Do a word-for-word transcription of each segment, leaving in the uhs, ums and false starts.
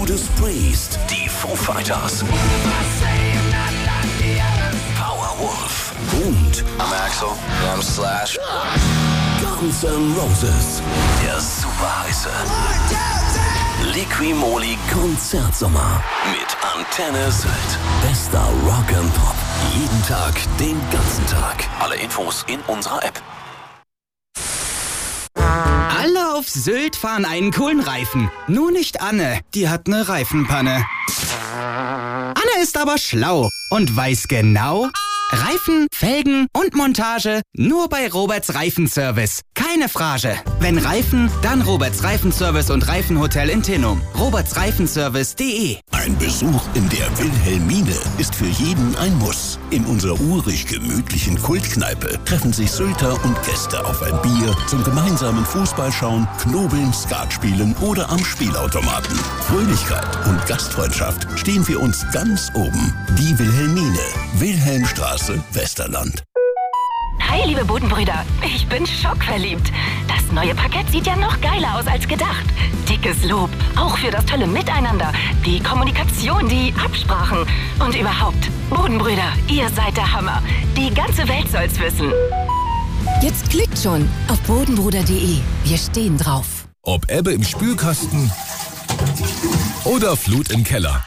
Judas Priest, die Foo Fighters, Powerwolf und I'm Axel. I'm Slash. Guns N' Roses. Der super heiße Liqui-Moly Konzertsommer mit Antenne Sylt. Bester Rock'n'Pop. Jeden Tag, den ganzen Tag. Alle Infos in unserer App. Alle auf Sylt fahren einen coolen Reifen. Nur nicht Anne, die hat eine Reifenpanne. Anne ist aber schlau und weiß genau: Reifen, Felgen und Montage nur bei Roberts Reifenservice. Keine Frage. Wenn Reifen, dann Roberts Reifenservice und Reifenhotel in Tinnum. roberts reifenservice punkt de. Ein Besuch in der Wilhelmine ist für jeden ein Muss. In unserer urig gemütlichen Kultkneipe treffen sich Sylter und Gäste auf ein Bier zum gemeinsamen Fußballschauen, Knobeln, Skat spielen oder am Spielautomaten. Fröhlichkeit und Gastfreundschaft stehen für uns ganz oben. Die Wilhelmine, Wilhelmstraße, Westerland. Hi, liebe Bodenbrüder. Ich bin schockverliebt. Das neue Parkett sieht ja noch geiler aus als gedacht. Dickes Lob, auch für das tolle Miteinander, die Kommunikation, die Absprachen und überhaupt. Bodenbrüder, ihr seid der Hammer. Die ganze Welt soll's wissen. Jetzt klickt schon auf bodenbruder punkt de. Wir stehen drauf. Ob Ebbe im Spülkasten oder Flut im Keller.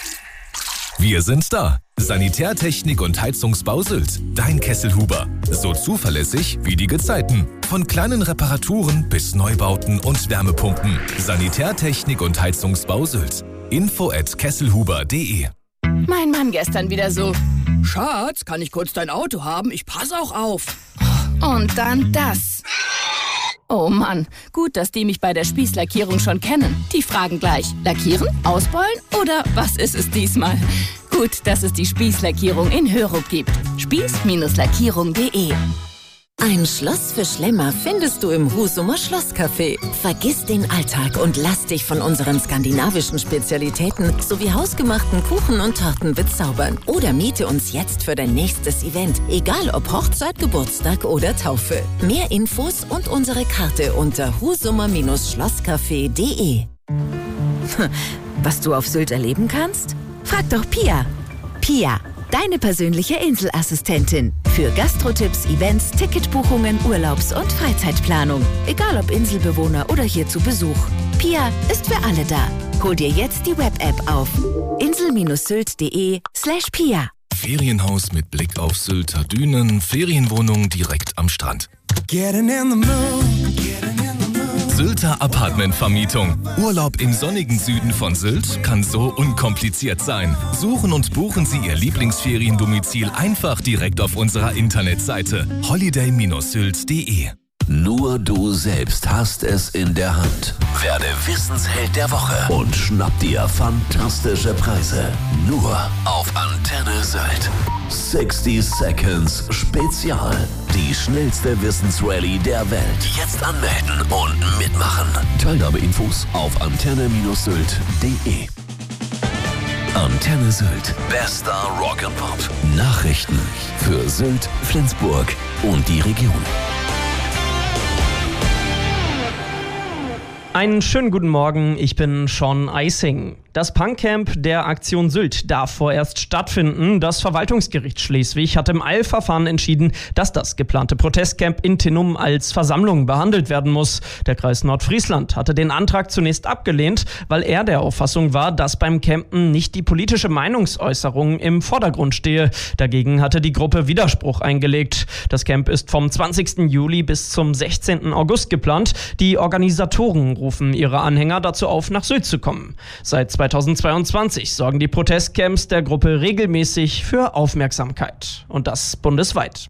Wir sind da. Sanitärtechnik und Heizungsbau Sylt. Dein Kesselhuber. So zuverlässig wie die Gezeiten. Von kleinen Reparaturen bis Neubauten und Wärmepumpen. Sanitärtechnik und Heizungsbau Sylt. Info at kesselhuber punkt de. Mein Mann gestern wieder so: Schatz, kann ich kurz dein Auto haben? Ich passe auch auf. Und dann das. Oh Mann, gut, dass die mich bei der Spießlackierung schon kennen. Die fragen gleich: Lackieren? Ausbeulen? Oder was ist es diesmal? Gut, dass es die Spießlackierung in Hörup gibt. spieß Lackierung punkt de. Ein Schloss für Schlemmer findest du im Husumer Schlosscafé. Vergiss den Alltag und lass dich von unseren skandinavischen Spezialitäten sowie hausgemachten Kuchen und Torten bezaubern. Oder miete uns jetzt für dein nächstes Event, egal ob Hochzeit, Geburtstag oder Taufe. Mehr Infos und unsere Karte unter husumer Schlosscafé punkt de. Was du auf Sylt erleben kannst? Frag doch Pia. Pia, deine persönliche Inselassistentin. Für Gastrotipps, Events, Ticketbuchungen, Urlaubs- und Freizeitplanung. Egal ob Inselbewohner oder hier zu Besuch. Pia ist für alle da. Hol dir jetzt die Web-App auf insel-sylt punkt de slash Pia. Ferienhaus mit Blick auf Sylter Dünen, Ferienwohnung direkt am Strand. Getting in the mood, getting in the mood. Sylter Apartmentvermietung. Urlaub im sonnigen Süden von Sylt kann so unkompliziert sein. Suchen und buchen Sie Ihr Lieblingsferiendomizil einfach direkt auf unserer Internetseite holiday Bindestrich sylt punkt de. Nur du selbst hast es in der Hand. Werde Wissensheld der Woche und schnapp dir fantastische Preise. Nur auf Antenne Sylt. sechzig Seconds Spezial. Die schnellste Wissensrallye der Welt. Jetzt anmelden und mitmachen. Teilnahmeinfos auf antenne sylt punkt de. Antenne Sylt. Bester Rock'n'Pop. Nachrichten für Sylt, Flensburg und die Region. Einen schönen guten Morgen, ich bin Sean Eising. Das Punkcamp der Aktion Sylt darf vorerst stattfinden. Das Verwaltungsgericht Schleswig hat im Eilverfahren entschieden, dass das geplante Protestcamp in Tinnum als Versammlung behandelt werden muss. Der Kreis Nordfriesland hatte den Antrag zunächst abgelehnt, weil er der Auffassung war, dass beim Campen nicht die politische Meinungsäußerung im Vordergrund stehe. Dagegen hatte die Gruppe Widerspruch eingelegt. Das Camp ist vom zwanzigsten Juli bis zum sechzehnten August geplant. Die Organisatoren rufen ihre Anhänger dazu auf, nach Sylt zu kommen. Seit zweitausendzweiundzwanzig sorgen die Protestcamps der Gruppe regelmäßig für Aufmerksamkeit. Und das bundesweit.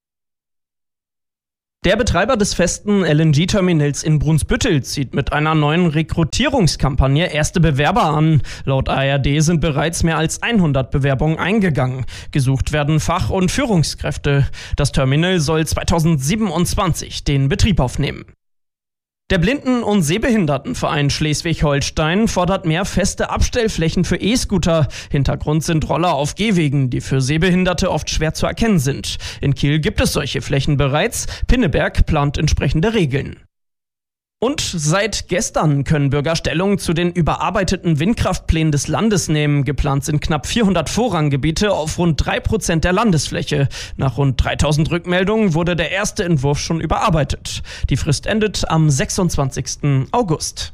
Der Betreiber des festen L N G-Terminals in Brunsbüttel zieht mit einer neuen Rekrutierungskampagne erste Bewerber an. Laut A R D sind bereits mehr als hundert Bewerbungen eingegangen. Gesucht werden Fach- und Führungskräfte. Das Terminal soll zweitausendsiebenundzwanzig den Betrieb aufnehmen. Der Blinden- und Sehbehindertenverein Schleswig-Holstein fordert mehr feste Abstellflächen für E-Scooter. Hintergrund sind Roller auf Gehwegen, die für Sehbehinderte oft schwer zu erkennen sind. In Kiel gibt es solche Flächen bereits. Pinneberg plant entsprechende Regeln. Und seit gestern können Bürger Stellung zu den überarbeiteten Windkraftplänen des Landes nehmen. Geplant sind knapp vierhundert Vorranggebiete auf rund drei Prozent der Landesfläche. Nach rund dreitausend Rückmeldungen wurde der erste Entwurf schon überarbeitet. Die Frist endet am sechsundzwanzigsten August.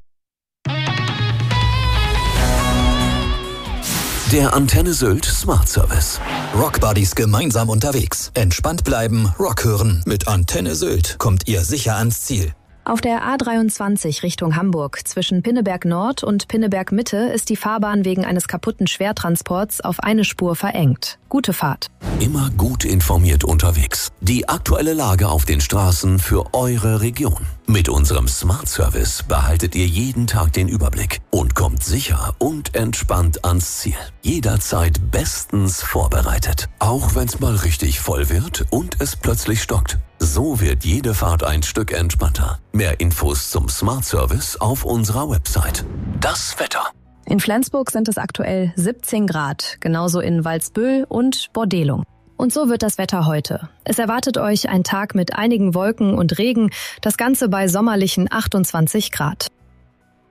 Der Antenne Sylt Smart Service. Rockbuddies gemeinsam unterwegs. Entspannt bleiben, Rock hören. Mit Antenne Sylt kommt ihr sicher ans Ziel. Auf der A dreiundzwanzig Richtung Hamburg zwischen Pinneberg Nord und Pinneberg Mitte ist die Fahrbahn wegen eines kaputten Schwertransports auf eine Spur verengt. Gute Fahrt. Immer gut informiert unterwegs. Die aktuelle Lage auf den Straßen für eure Region. Mit unserem Smart Service behaltet ihr jeden Tag den Überblick und kommt sicher und entspannt ans Ziel. Jederzeit bestens vorbereitet. Auch wenn's mal richtig voll wird und es plötzlich stockt. So wird jede Fahrt ein Stück entspannter. Mehr Infos zum Smart Service auf unserer Website. Das Wetter. In Flensburg sind es aktuell siebzehn Grad, genauso in Walsbüll und Bordelung. Und so wird das Wetter heute. Es erwartet euch ein Tag mit einigen Wolken und Regen, das Ganze bei sommerlichen achtundzwanzig Grad.